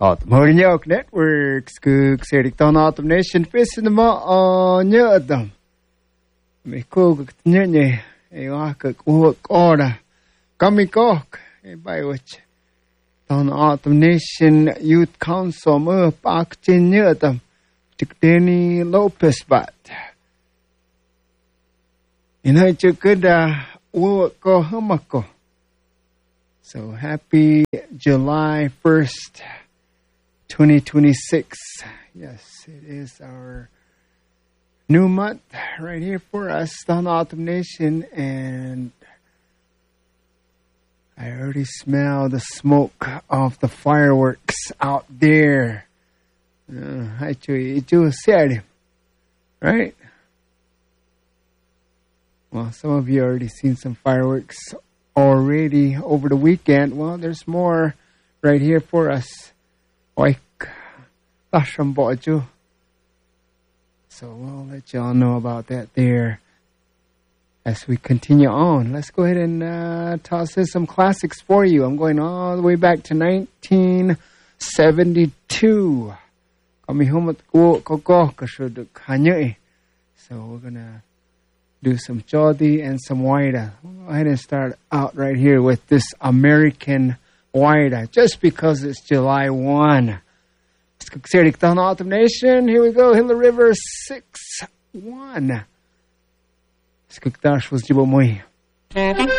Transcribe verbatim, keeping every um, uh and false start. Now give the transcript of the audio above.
Autumn York Networks, Cook, Sericton Autumn Nation, Fish in the Mo on Yodam. Me cook, Nene, a walk, walk, order. Come, cook, a by which. Don Autumn Nation Youth Council, Mer Park Chin Yodam, Dick Denny Lopez Bat. You know, you could walk go humako. So happy July first. twenty twenty-six. Yes, it is our new month right here for us on Autumn Nation, and I already smell the smoke of the fireworks out there. I do said, right? Well, some of you already seen some fireworks already over the weekend. Well, there's more right here for us. Like, so we'll let y'all know about that there as we continue on. Let's go ahead and uh, toss in some classics for you. I'm going all the way back to nineteen seventy-two. So we're gonna do some Jody and some Waida. We'll go ahead and start out right here with this American Waida, just because it's July first. It's Down Autumn Nation. Here we go. Hilla River six one. Skukdash was Jibomoy.